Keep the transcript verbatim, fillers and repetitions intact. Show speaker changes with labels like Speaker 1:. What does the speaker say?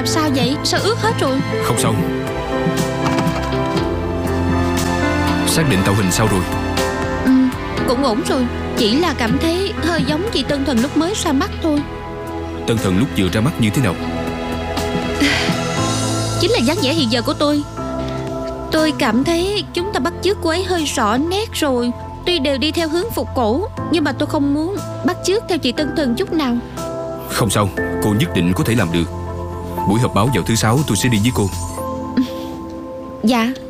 Speaker 1: làm sao vậy? Sao ướt hết rồi?
Speaker 2: Không sao. Xác định tạo hình sao rồi?
Speaker 1: Ừ, cũng ổn rồi. Chỉ là cảm thấy hơi giống chị Tân Thần lúc mới ra mắt thôi.
Speaker 2: Tân Thần lúc vừa ra mắt như thế nào?
Speaker 1: Chính là dáng vẻ hiện giờ của tôi. Tôi cảm thấy chúng ta bắt chước cô ấy hơi rõ nét rồi. Tuy đều đi theo hướng phục cổ, nhưng mà tôi không muốn bắt chước theo chị Tân Thần chút nào.
Speaker 2: Không sao, cô nhất định có thể làm được. Buổi họp báo vào thứ sáu tôi sẽ đi với cô.
Speaker 1: Dạ.